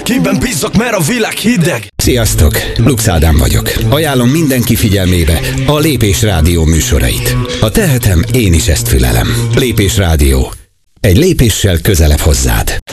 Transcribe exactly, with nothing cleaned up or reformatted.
Kiben bízzak, mert a világ hideg. Sziasztok, Lux Ádám vagyok. Ajánlom mindenki figyelmébe a Lépés Rádió műsorait. Ha tehetem, én is ezt fülelem. Lépés Rádió. Egy lépéssel közelebb hozzád.